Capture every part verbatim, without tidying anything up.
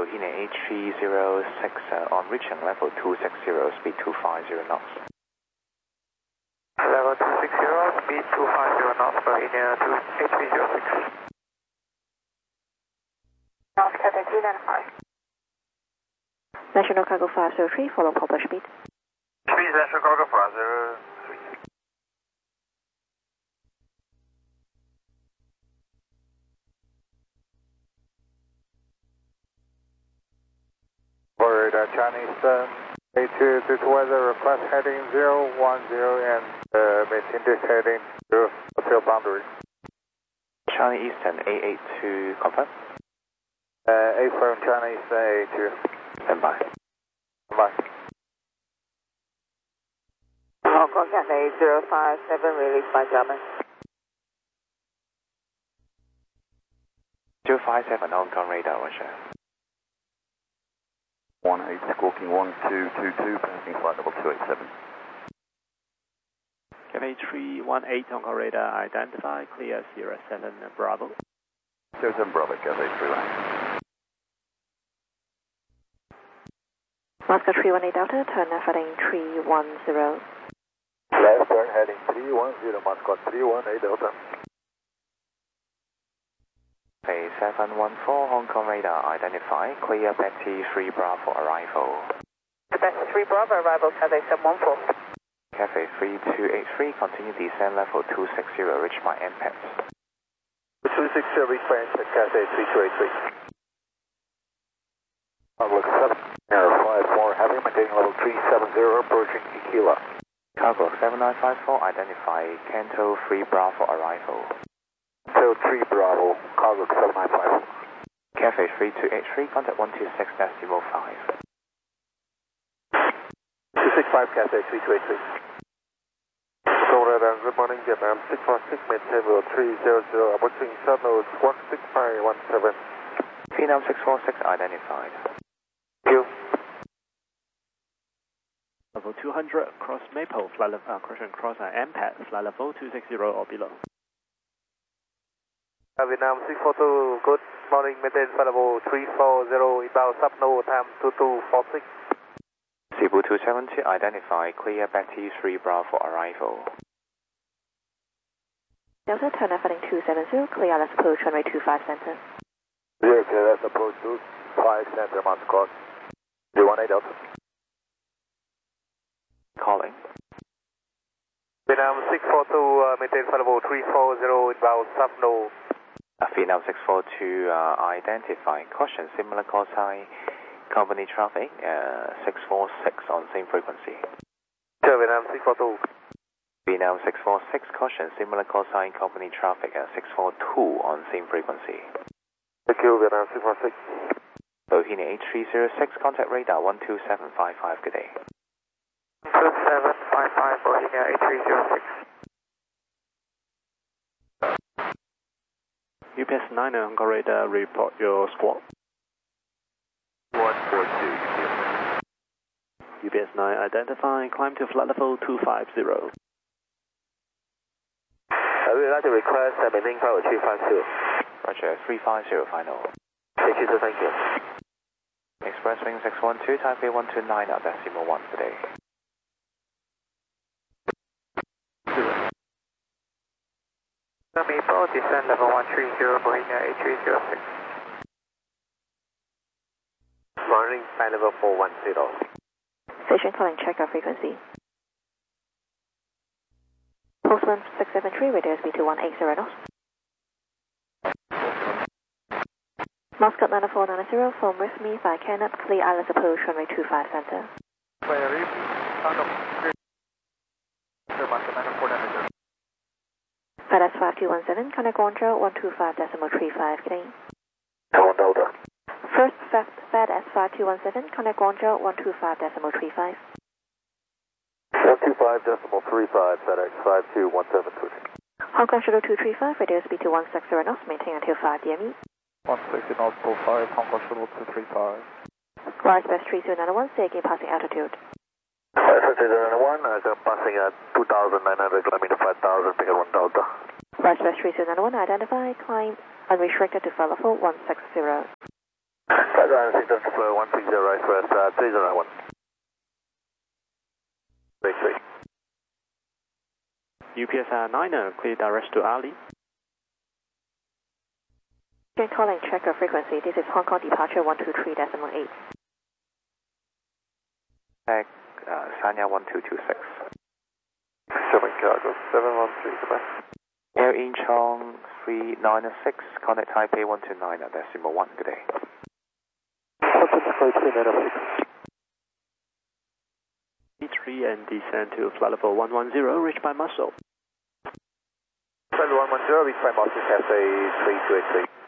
Bohemia A three zero six uh, on reaching level two six zero, speed two five zero knots. Level two six zero, speed two five zero knots, Bohemia A three zero six. North Cathay three nine five. National Cargo five zero three, follow proper speed. Speed National Cargo five zero three. For the Chinese um, A two to weather request heading zero one zero and uh, maintain this heading to hotel boundary. China Eastern A eight two, confirm. Uh, A from China Eastern A eight two. Stand by. Stand by. Hong Kong Cathay zero five seven, released by German. zero five seven, Hong Kong radar, Roger. one eight, squawking one two two two, passing flight level two eight seven. Cathay three one eight, Hong Kong radar, identify, clear Sierra seven Bravo. Sierra seven Bravo, Cathay three one eight. Moscow three one eight Delta, turn left heading three one zero. Left turn heading three one zero, Moscow three one eight Delta. Cathay seven one four, Hong Kong radar, identify, clear Betty three Bravo arrival. Betty three Bravo arrival, Cathay seven one four. Cathay three two eight three, continue descend level two six zero, reach my M P A T. two six zero, reach my M P A T, Cathay three two eight three. Outlook seven, air five four, heavy, maintaining level three seven zero, approaching Tequila. Cargo seven nine five four, identify, Canto three Bravo arrival. Canto three Bravo, cargo seven nine five. Cathay three two eight three, contact one two six decimal five. two six five, Cathay three two eight three. So radar, good morning, Vietnam six four six, maintain level three zero zero, approaching Southern one six five one seven. Vietnam six four six identified. Thank you. Level two hundred, cross Maple, flight level, uh, correction, cross uh, M P A T, flight level two six zero or below. Vietnam six four two, good morning, maintain flight level three four zero, inbound subno time two two four six. Cebu two seven two, identify, clear Betty three Bravo arrival. Delta, turn left heading two seven zero, clear, let's approach runway two five center. Zero, okay, let's approach two five center, Moscow three one eight Delta. Calling. Vietnam six four two, uh, maintain flight level three four zero, inbound subno. Uh, Vietnam six four two, uh, identifying, caution, similar call sign, company traffic, uh, six four six on same frequency. Sure, Vietnam six four two. Vietnam six four six, caution, similar call sign, company traffic, uh, six four two on same frequency. Thank you, Vietnam six four six. Bohemia A three zero six, contact radar one two seven five five, good day. two seven five five, Bohemia A three zero six. U P S nine, Hong Kong radar, report your squawk. one four two. U P S nine, identify, climb to flight level two five zero. I would like to request uh, maintain flight level three five zero. Roger, three five zero final. Thank you, sir, thank you. Express wing six one two, Taipei one two nine, at decimal one, good day. Maple, descend level one three zero, Bohemia A three zero six. Morning, flight level four one zero. Station calling, check our frequency. Postman six seven three, radio speed two one eight zero knots. Moscow nine four nine zero, phone with me by Canup, clear islands approach runway two five center. FedEx five two one seven, connect Guangzhou one two five decimal three five, good day. Hello, Delta. First FedEx five two one seven, connect Guangzhou one two five decimal three five. one two five decimal three five, FedEx five two one seven three. Hong Kong Shuttle two three five, radio speed two one six zero knots, maintain until five D M E. one sixty knots, full five, Hong Kong Shuttle two three five. Rise best three zero nine one, say again passing altitude. three zero nine one, I'm passing at two thousand nine hundred kilometers, five thousand, pick up one Delta. Rise best three zero nine one, identify, climb, unrestricted to flight level one six zero. Qatar System for one three zero right first, uh, three zero one. Three three. U P S R niner, clear direct to Ali. You're calling checker frequency. This is Hong Kong departure one two three decimal eight. Check uh, Sanya one two two six. seven cargo, seven one three, goodbye. Air Incheon three nine six, contact Taipei one two nine, decimal one, good day. three nine six. E three and descend to flight level one one zero, reached by muscle. Flight one one zero, reach by muscle, Cathay three two eight three.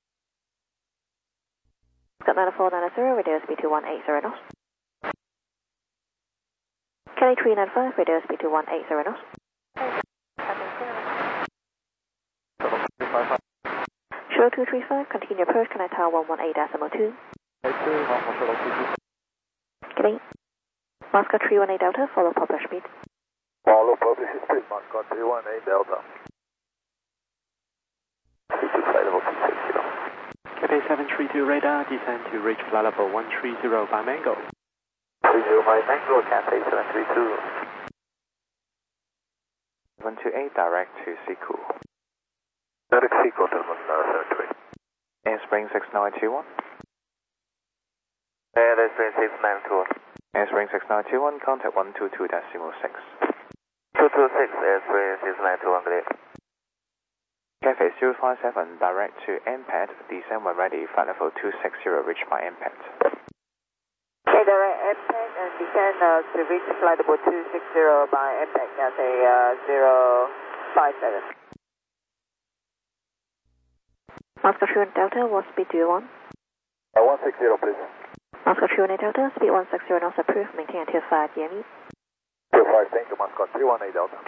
Got nine four nine zero, radio speed to one eight zero knots. Kelly three nine five, radio speed to one eight zero knots. Show two three five, continue approach, connect tower one one eight decimal two. Kelly. Moscow three one eight Delta, follow publish speed. Follow publish speed, Moscow three one eight Delta. Flight level two six zero. Cathay seven three two radar, descend to reach flight level one three zero by Mango. three zero by Mango, Cathay seven three two. one two eight, direct to Siku. Direct Siku, seven seven three. Air Spring six nine two one. Air Spring six nine two one. Air Spring six nine two one, contact one two two decimal six. two two six, Air Spring six nine two one, good day. Cathay zero five seven, direct to M P A D, descend when ready, flight level two six zero, reach by M P A D. Okay, direct M P A D and descend uh, to reach flight level two six zero by M P A D, Cathay uh, zero five seven. Moscow three one Delta, what speed do you want? Uh, one six zero, please. Moscow three one eight Delta, speed one six zero knots approved, maintain until five D M E. two five, thank you, Moscow three one eight Delta.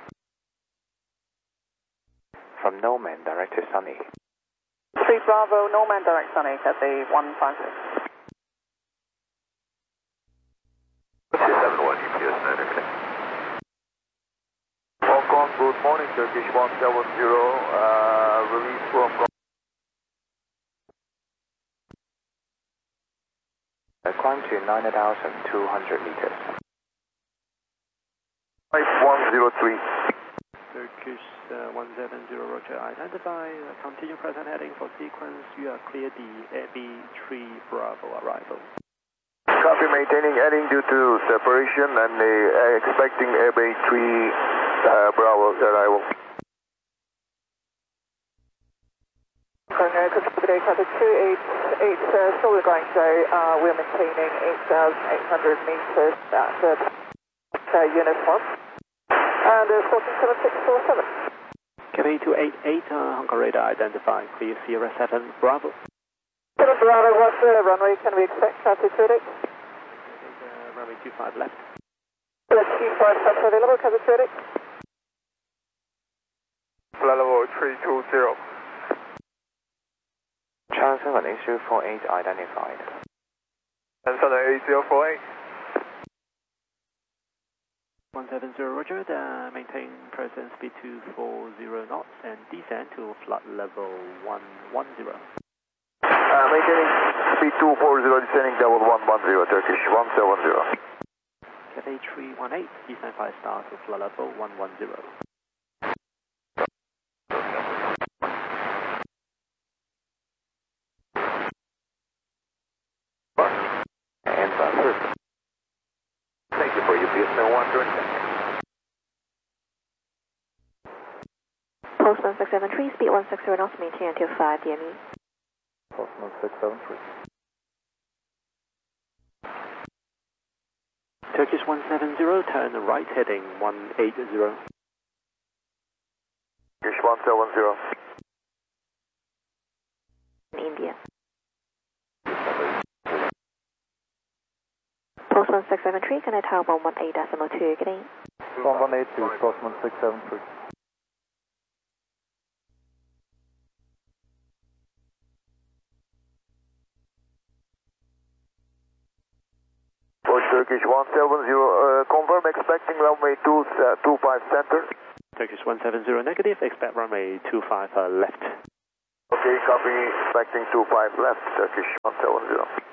From Norman, direct to Sunny. three Bravo, Norman direct Sunny, Cathay one five six. two seven one, U P S nine, okay. Hong Kong, good morning, Turkish one seven zero, uh, release from Uh, climb to nine thousand two hundred meters. five one zero three. Turkish uh, one seven zero, roger, identify, uh, continue present heading for sequence, you are clear the A B three Bravo arrival. Copy, maintaining heading due to separation and uh, expecting A B three uh, Bravo arrival. Good day, Cathay two eight eight, uh, still going, so uh, we're maintaining eight thousand eight hundred meters at the uh, unit one. And uh, fourteen seven six four seven. Cathay two eight eight, uh, Hong Kong radar, identify, clear Sierra seven Bravo. seven Bravo, what's the runway can we expect, Cathay two eight eight? Uh, runway two five left. two five left available, Cathay two eight eight. Flight level three two zero. Channel seven eight zero four eight identified. And Southern eight zero four eight. one seven zero, roger, uh, maintain present speed two four zero knots and descend to flight level one one zero. Uh, maintaining speed two four zero, descending level one one zero, Turkish one seven zero. Cathay three one eight, descend five star to flight level one one zero. And uh, Thank you for U P S nine one zero. Postman six seven three, speed one six zero knots, maintain until five D M E. Postman six seven three. Turkish one seven zero, turn right heading one eight zero. Turkish one seven zero. In India. Postman six seven three, connect tower one one eight decimal two, good day. one one eight two, Postman six seven three. For Turkish one seven zero, uh, confirm expecting runway two, uh, two five center. Turkish one seven zero negative, expect runway two five uh, left. Okay, copy, expecting two five left, Turkish one seven zero.